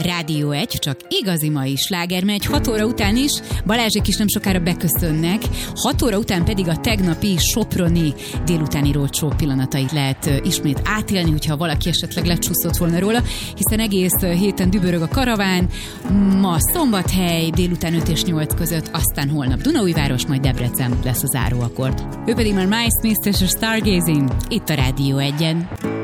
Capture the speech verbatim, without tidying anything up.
Rádió egy, csak igazi mai sláger megy, hat óra után is, Balázsék is nem sokára beköszönnek, hat óra után pedig a tegnapi soproni délutáni roadshow pillanatait lehet ismét átélni, hogyha valaki esetleg lecsúszott volna róla, hiszen egész héten dübörög a karaván, ma Szombathely délután öt és nyolc között, aztán holnap Dunaújváros, majd Debrecen lesz a záróakkord. Ő pedig már Miles Smith és a Stargazing, itt a Rádió egyen.